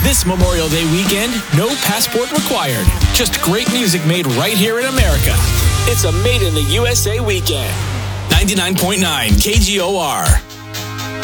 This Memorial Day weekend, no passport required. Just great music made right here in America. It's a Made in the USA weekend. 99.9 KGOR.